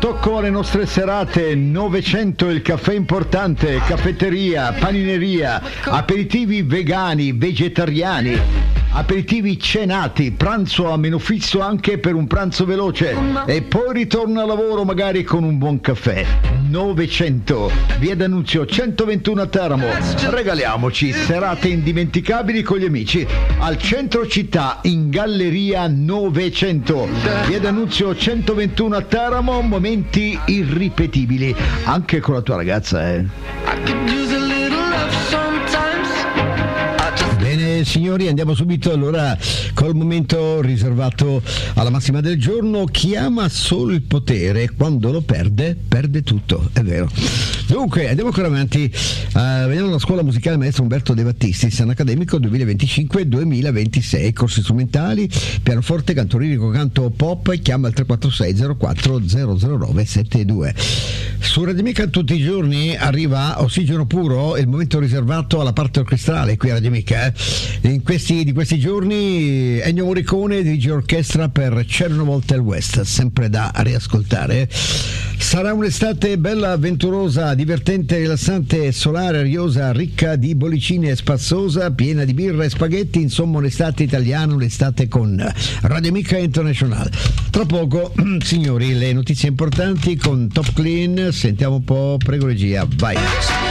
tocco alle nostre serate. 900 il caffè importante, caffetteria, panineria, aperitivi vegani, vegetariani, aperitivi cenati, pranzo a menù fisso anche per un pranzo veloce e poi ritorno al lavoro magari con un buon caffè. 900 via D'Annunzio 121 a Teramo. Regaliamoci serate indimenticabili con gli amici al centro città in Galleria 900 via D'Annunzio 121 a Teramo. Momenti irripetibili anche con la tua ragazza, Bene signori, andiamo subito allora col momento riservato alla massima del giorno. Chi ama solo il potere, quando lo perde, perde tutto, è vero. Dunque, andiamo ancora avanti. Vediamo la scuola musicale Maestro Umberto De Battisti, anno accademico 2025-2026, corsi strumentali, pianoforte, canto lirico, canto pop. Chiama al 346 04 009 72. Su Radio Amica tutti i giorni arriva Ossigeno Puro, il momento riservato alla parte orchestrale qui a Radio Amica. Di questi giorni Ennio Morricone dirige orchestra per C'era una volta il West, sempre da riascoltare. Sarà un'estate bella, avventurosa, divertente, rilassante, solare, ariosa, ricca di bollicine e spazzosa, piena di birra e spaghetti, insomma un'estate italiana, un'estate con Radio Amica International. Tra poco, signori, le notizie importanti con Top Clean. Sentiamo un po', prego regia, vai.